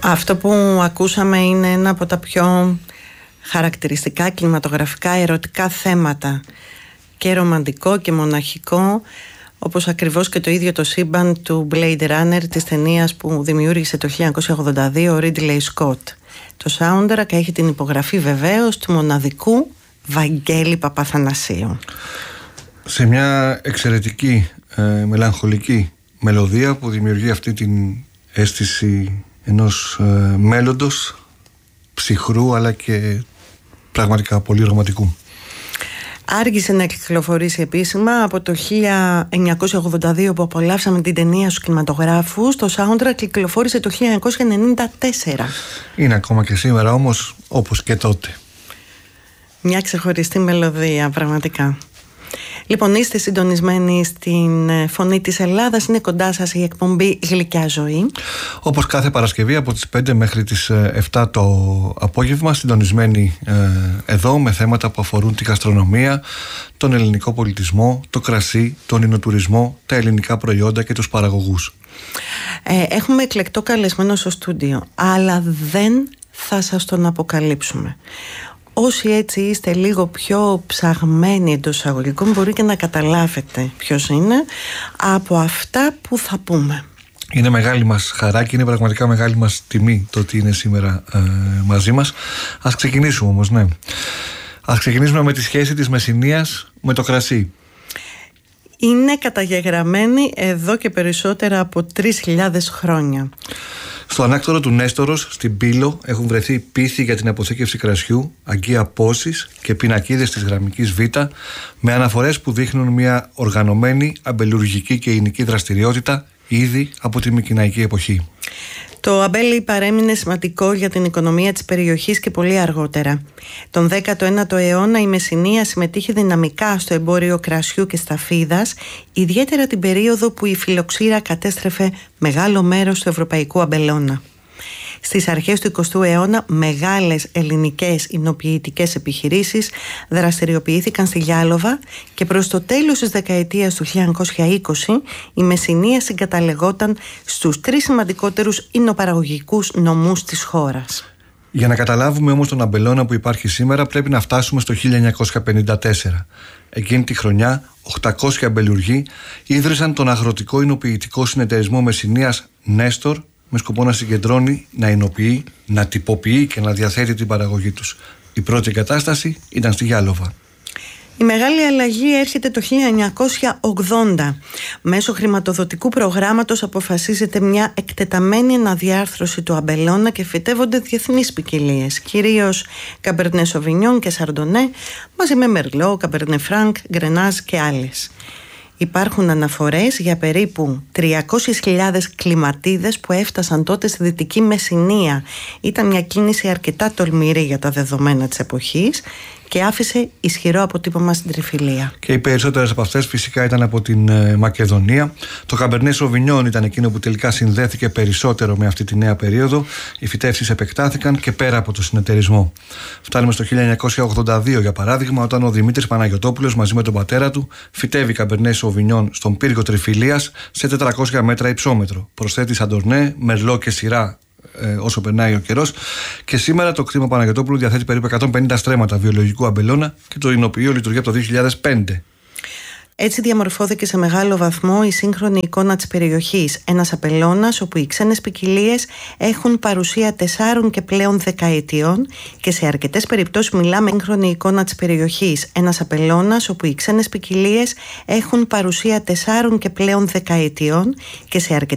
Αυτό που ακούσαμε είναι ένα από τα πιο χαρακτηριστικά κινηματογραφικά ερωτικά θέματα, και ρομαντικό και μοναχικό, όπως ακριβώς και το ίδιο το σύμπαν του Blade Runner, της ταινίας που δημιούργησε το 1982 ο Ridley Scott. Το soundtrack έχει την υπογραφή βεβαίως του μοναδικού Βαγγέλη Παπαθανασίου. Σε μια εξαιρετική μελαγχολική μελωδία που δημιουργεί αυτή την αίσθηση ενός μέλλοντος ψυχρού αλλά και πραγματικά πολύ ρομαντικού. Άργησε να κυκλοφορήσει επίσημα από το 1982 που απολαύσαμε την ταινία στους κινηματογράφους. Το soundtrack κυκλοφόρησε το 1994. Είναι ακόμα και σήμερα όμως όπως και τότε. Μια ξεχωριστή μελωδία πραγματικά. Λοιπόν, είστε συντονισμένοι στην Φωνή της Ελλάδας. Είναι κοντά σας η εκπομπή Γλυκιά Ζωή. Όπως κάθε Παρασκευή από τις 5 μέχρι τις 7 το απόγευμα, συντονισμένοι εδώ με θέματα που αφορούν τη γαστρονομία, τον ελληνικό πολιτισμό, το κρασί, τον ινοτουρισμό, τα ελληνικά προϊόντα και τους παραγωγούς. Έχουμε εκλεκτό καλεσμένο στο στούντιο, αλλά δεν θα σας τον αποκαλύψουμε. Όσοι έτσι είστε λίγο πιο ψαγμένοι εντός εισαγωγικών, μπορεί και να καταλάβετε ποιος είναι από αυτά που θα πούμε. Είναι μεγάλη μας χαρά και είναι πραγματικά μεγάλη μας τιμή το ότι είναι σήμερα μαζί μας. Ας ξεκινήσουμε όμως, ναι. Ας ξεκινήσουμε με τη σχέση της Μεσσηνίας με το κρασί. Είναι καταγεγραμμένη εδώ και περισσότερα από 3.000 χρόνια. Στο ανάκτορο του Νέστορος, στην Πύλο, έχουν βρεθεί πίθη για την αποθήκευση κρασιού, αγκία πόσης και πινακίδες της γραμμικής Β, με αναφορές που δείχνουν μια οργανωμένη αμπελουργική και ηνική δραστηριότητα ήδη από τη Μικηναϊκή εποχή. Το αμπέλι παρέμεινε σημαντικό για την οικονομία της περιοχής και πολύ αργότερα. Τον 19ο αιώνα η Μεσσηνία συμμετείχε δυναμικά στο εμπόριο κρασιού και σταφίδας, ιδιαίτερα την περίοδο που η φιλοξήρα κατέστρεφε μεγάλο μέρος του ευρωπαϊκού αμπελώνα. Στις αρχές του 20ου αιώνα μεγάλες ελληνικές ινοποιητικές επιχειρήσεις δραστηριοποιήθηκαν στη Γιάλοβα και προς το τέλος της δεκαετίας του 1920 η Μεσσηνία συγκαταλεγόταν στους 3 σημαντικότερους ινοπαραγωγικούς νομούς της χώρας. Για να καταλάβουμε όμως τον αμπελώνα που υπάρχει σήμερα πρέπει να φτάσουμε στο 1954. Εκείνη τη χρονιά 800 αμπελουργοί ίδρυσαν τον αγροτικό ινοποιητικό συνεταιρισμό Μεσσηνίας Νέστορ, με σκοπό να συγκεντρώνει, να εινοποιεί, να τυποποιεί και να διαθέτει την παραγωγή τους. Η πρώτη εγκατάσταση ήταν στη Γιάλοβα. Η μεγάλη αλλαγή έρχεται το 1980. Μέσω χρηματοδοτικού προγράμματος αποφασίζεται μια εκτεταμένη αναδιάρθρωση του αμπελώνα και φυτεύονται διεθνείς ποικιλίες, κυρίως Καμπερνέ Σοβινιόν και Σαρντονέ, μαζί με Μερλό, Καμπερνέ Φρανκ, Γκρενάζ και άλλες. Υπάρχουν αναφορές για περίπου 300.000 κλιματίδες που έφτασαν τότε στη Δυτική Μεσσηνία. Ήταν μια κίνηση αρκετά τολμηρή για τα δεδομένα της εποχής και άφησε ισχυρό αποτύπωμα στην τριφυλία. Και οι περισσότερες από αυτές φυσικά ήταν από την Μακεδονία. Το Καμπερνέ Σοβινιόν ήταν εκείνο που τελικά συνδέθηκε περισσότερο με αυτή τη νέα περίοδο. Οι φυτεύσεις επεκτάθηκαν και πέρα από το συνεταιρισμό. Φτάνουμε στο 1982 για παράδειγμα, όταν ο Δημήτρης Παναγιωτόπουλος μαζί με τον πατέρα του φυτεύει Καμπερνέ Σοβινιόν στον πύργο Τριφυλίας σε 400 μέτρα υψόμετρο. Προσθέτει Σαντορνέ, Μερλό και σειρά όσο περνάει ο καιρός, και σήμερα το κτήμα Παναγιωτόπουλου διαθέτει περίπου 150 στρέμματα βιολογικού αμπελώνα και το εινοποιείο λειτουργεί από το 2005. Έτσι διαμορφώθηκε σε μεγάλο βαθμό η σύγχρονη εικόνα της περιοχής. Ένας αμπελώνας όπου οι ξένες ποικιλίες έχουν παρουσία 4 και πλέον δεκαετιών και σε αρκετές περιπτώσεις μιλάμε σύγχρονη εικόνα της περιοχής. Ένας αμπελώνας όπου οι ξένες ποικιλίες έχουν παρουσία 4 και πλέον δεκαετιών και σε αρκετές